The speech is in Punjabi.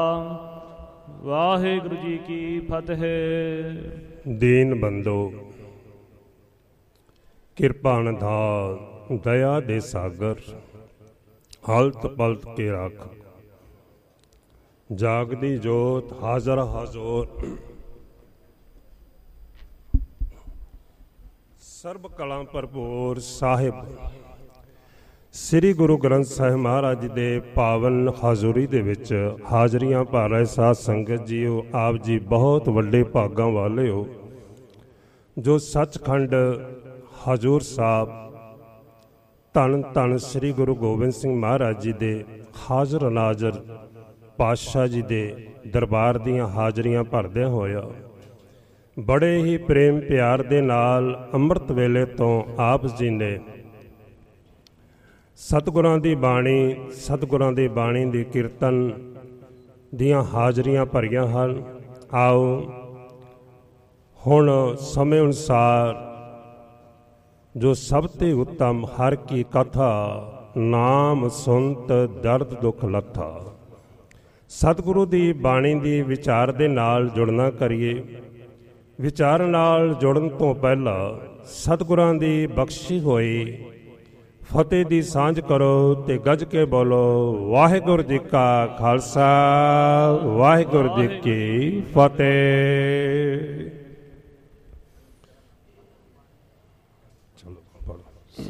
ਵਾਹਿਗੁਰੂ ਜੀ ਕੀ ਫਤਿਹ। ਦੀਨ ਬੰਦੋ ਕਿਰਪਾ ਨਿਧਾਨ ਦਇਆ ਦੇ ਸਾਗਰ, ਹਲਤ ਪਲਤ ਕੇ ਰੱਖ ਜਾਗਦੀ ਜੋਤ ਹਾਜ਼ਰ ਹਾਜ਼ਰ, ਸਰਬ ਕਲਾਂ ਭਰਪੂਰ ਸਾਹਿਬ ਸ੍ਰੀ ਗੁਰੂ ਗ੍ਰੰਥ ਸਾਹਿਬ ਮਹਾਰਾਜ ਜੀ ਦੇ ਪਾਵਨ ਹਾਜ਼ੂਰੀ ਦੇ ਵਿੱਚ ਹਾਜ਼ਰੀਆਂ ਭਰ ਰਹੇ ਸਾਧ ਸੰਗਤ ਜੀਓ, ਆਪ ਜੀ ਬਹੁਤ ਵੱਡੇ ਭਾਗਾਂ ਵਾਲੇ ਹੋ ਜੋ ਸੱਚਖੰਡ ਹਜ਼ੂਰ ਸਾਹਿਬ ਧੰਨ ਧੰਨ ਸ੍ਰੀ ਗੁਰੂ ਗੋਬਿੰਦ ਸਿੰਘ ਮਹਾਰਾਜ ਜੀ ਦੇ ਹਾਜ਼ਰ ਨਾਜ਼ਰ ਪਾਤਸ਼ਾਹ ਜੀ ਦੇ ਦਰਬਾਰ ਦੀਆਂ ਹਾਜ਼ਰੀਆਂ ਭਰਦਿਆਂ ਹੋਇਆ ਬੜੇ ਹੀ ਪ੍ਰੇਮ ਪਿਆਰ ਦੇ ਨਾਲ ਅੰਮ੍ਰਿਤ ਵੇਲੇ ਤੋਂ ਆਪ ਜੀ ਨੇ ਸਤਿਗੁਰਾਂ ਦੀ ਬਾਣੀ ਦੀ ਕੀਰਤਨ ਦੀਆਂ ਹਾਜ਼ਰੀਆਂ ਭਰੀਆਂ ਹਨ। ਆਓ ਹੁਣ ਸਮੇਂ ਅਨੁਸਾਰ ਜੋ ਸਭ ਤੇ ਉੱਤਮ ਹਰ ਕੀ ਕਥਾ, ਨਾਮ ਸੁਨਤ ਦਰਦ ਦੁੱਖ ਲੱਥਾ, ਸਤਿਗੁਰੂ ਦੀ ਬਾਣੀ ਦੀ ਵਿਚਾਰ ਦੇ ਨਾਲ ਜੁੜਨਾ ਕਰੀਏ। ਵਿਚਾਰ ਨਾਲ ਜੁੜਨ ਤੋਂ ਪਹਿਲਾਂ ਸਤਿਗੁਰਾਂ ਦੀ ਬਖਸ਼ੀ ਹੋਈ ਫਤਿਹ ਦੀ ਸਾਂਝ ਕਰੋ ਤੇ ਗੱਜ ਕੇ ਬੋਲੋ, ਵਾਹਿਗੁਰੂ ਜੀ ਕਾ ਖਾਲਸਾ, ਵਾਹਿਗੁਰੂ ਜੀ ਕੀ ਫਤਿਹ।